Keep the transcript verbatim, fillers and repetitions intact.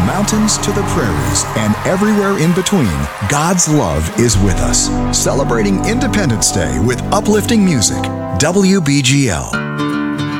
mountains to the prairies, and everywhere in between, God's love is with us. Celebrating Independence Day with uplifting music. W B G L.